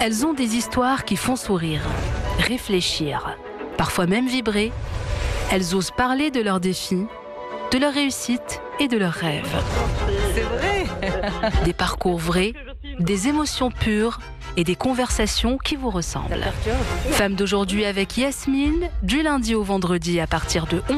Elles ont des histoires qui font sourire, réfléchir, parfois même vibrer. Elles osent parler de leurs défis, de leurs réussites et de leurs rêves. C'est vrai. Des parcours vrais, des émotions pures et des conversations qui vous ressemblent. Femmes d'aujourd'hui avec Yasmine, du lundi au vendredi à partir de